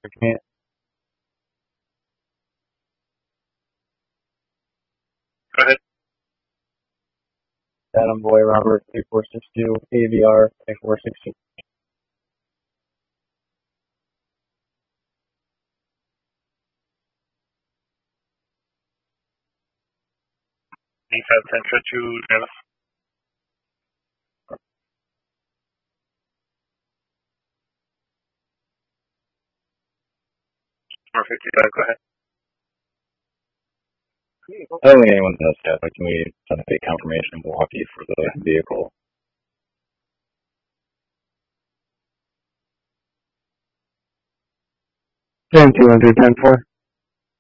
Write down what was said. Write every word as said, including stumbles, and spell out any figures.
Can't. Go ahead. Adam Boy Robert eight four six two A V R eight four six two. D five Centra to Travis. four fifty-five, go ahead. I don't think anyone does that, but can we send a confirmation Milwaukee for the vehicle? ten two hundred ten four.